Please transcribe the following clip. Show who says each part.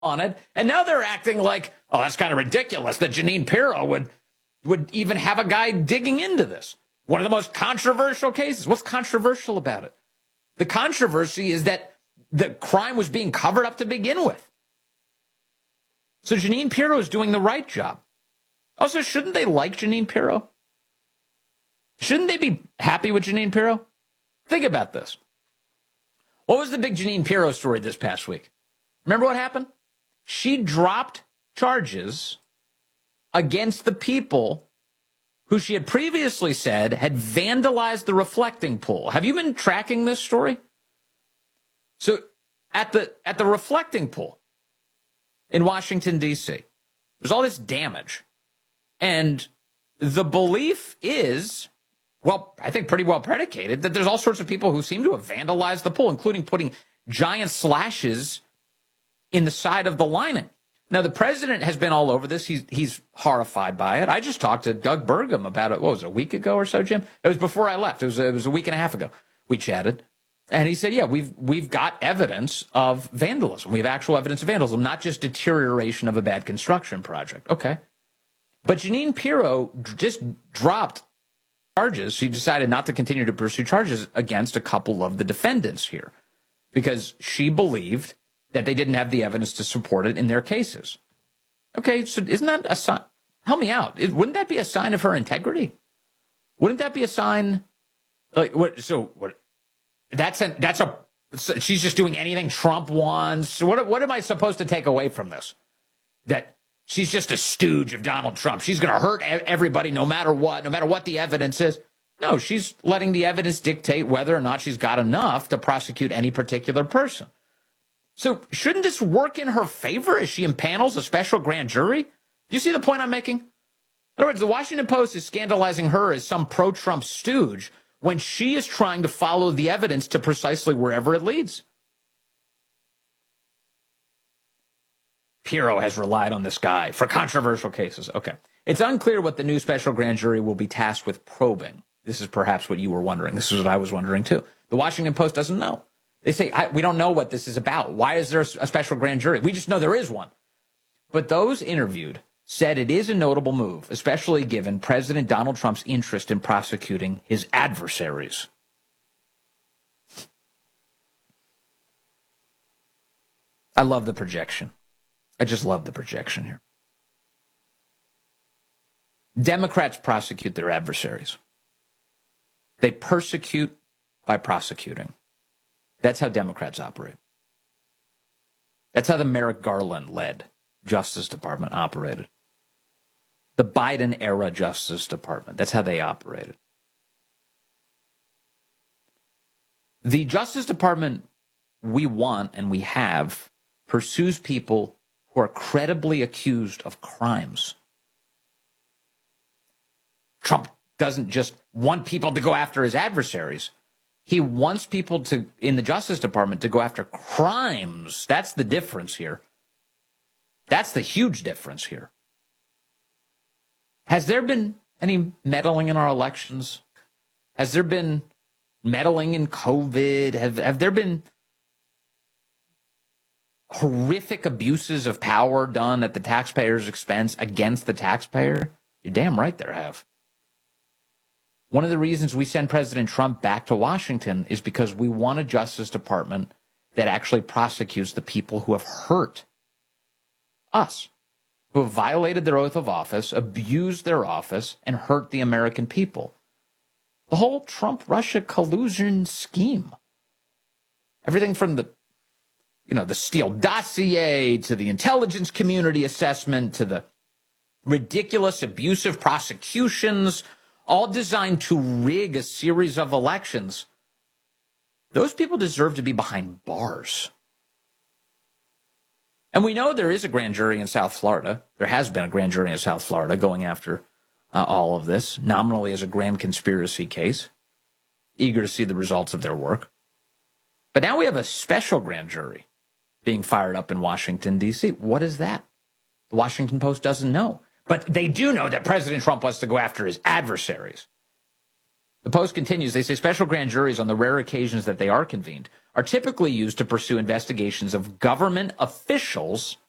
Speaker 1: on it. And now they're acting like, oh, that's kind of ridiculous that Jeanine Pirro would even have a guy digging into this. One of the most controversial cases. What's controversial about it? The controversy is that the crime was being covered up to begin with. So Jeanine Pirro is doing the right job. Also, shouldn't they like Jeanine Pirro? Shouldn't they be happy with Jeanine Pirro? Think about this. What was the big Jeanine Pirro story this past week? Remember what happened? She dropped charges against the people who she had previously said had vandalized the reflecting pool. Have you been tracking this story? So at the reflecting pool in Washington, D.C., there's all this damage. And the belief is, well, I think pretty well predicated, that there's all sorts of people who seem to have vandalized the pool, including putting giant slashes in the side of the lining. Now, the president has been all over this. He's horrified by it. I just talked to Doug Burgum about it, what was it, a week ago or so, Jim? It was before I left. It was a week and a half ago. We chatted. And he said, yeah, we've got evidence of vandalism. We have actual evidence of vandalism, not just deterioration of a bad construction project. Okay. But Jeanine Pirro just dropped charges. She decided not to continue to pursue charges against a couple of the defendants here because she believed that they didn't have the evidence to support it in their cases. Okay, so isn't that a sign? Help me out. Wouldn't that be a sign of her integrity? Wouldn't that be a sign? Like what? So what? She's just doing anything Trump wants. What am I supposed to take away from this? That she's just a stooge of Donald Trump. She's going to hurt everybody no matter what the evidence is. No, she's letting the evidence dictate whether or not she's got enough to prosecute any particular person. So shouldn't this work in her favor as she impanels a special grand jury? Do you see the point I'm making? In other words, the Washington Post is scandalizing her as some pro-Trump stooge when she is trying to follow the evidence to precisely wherever it leads. Pirro has relied on this guy for controversial cases. Okay. It's unclear what the new special grand jury will be tasked with probing. This is perhaps what you were wondering. This is what I was wondering, too. The Washington Post doesn't know. They say, we don't know what this is about. Why is there a special grand jury? We just know there is one. But those interviewed said it is a notable move, especially given President Donald Trump's interest in prosecuting his adversaries. I love the projection. I just love the projection here. Democrats prosecute their adversaries. They persecute by prosecuting. That's how Democrats operate. That's how the Merrick Garland-led Justice Department operated. The Biden-era Justice Department, that's how they operated. The Justice Department we want and we have pursues people who are credibly accused of crimes. Trump doesn't just want people to go after his adversaries. He wants people in the Justice Department to go after crimes. That's the difference here. That's the huge difference here. Has there been any meddling in our elections? Has there been meddling in COVID? Have there been horrific abuses of power done at the taxpayer's expense against the taxpayer? You're damn right there have. One of the reasons we send President Trump back to Washington is because we want a Justice Department that actually prosecutes the people who have hurt us, who have violated their oath of office, abused their office, and hurt the American people. The whole Trump-Russia collusion scheme. Everything from the Steele dossier to the intelligence community assessment to the ridiculous abusive prosecutions, all designed to rig a series of elections. Those people deserve to be behind bars. And we know there is a grand jury in South Florida. There has been a grand jury in South Florida going after all of this, nominally as a grand conspiracy case, eager to see the results of their work. But now we have a special grand jury being fired up in Washington, D.C. What is that? The Washington Post doesn't know. But they do know that President Trump wants to go after his adversaries. The Post continues, they say special grand juries, on the rare occasions that they are convened, are typically used to pursue investigations of government officials